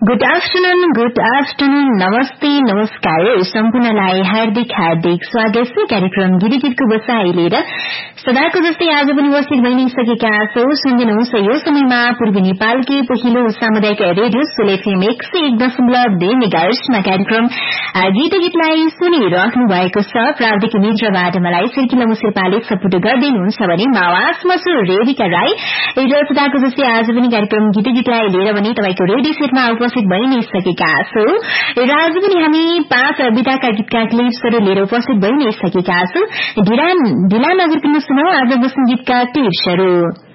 Good afternoon नमस्ते नमस्कार सम्पूर्णलाई हार्दिक स्वागत छ कार्यक्रम गिरिगिटको बसाई लिएर सदाको जस्तै आज पनि उपस्थित भइसकेका छौं। सुन्दिनुहुन्छ यो समयमा पूर्वी नेपालकै पहिलो सामुदायिक रेडियो सोल एफएम 101.2 मेगाहर्ट्जमा कार्यक्रम गीत गीतलाई सुनिराख्नु भएको छ। प्राविधिक मित्रबाट मलाई सिर्किला मुसिरपाले सपोर्ट गर्दै हुनुहुन्छ भने आवाजमा छु रेडिका राई र सदाको जस्तै आज पनि कार्यक्रम गीत गीतलाई लिएर भने तपाईको रेडियो सेटमा उपस्थित भइसकेका छौं र आज पनि हामी 5 विधाका गीतका क्लिप्सहरू लिएर उपस्थित भइसकेका छौं। ढिला नगरिकन सुनौ आज बस्ने गीतका क्लिप्सहरू।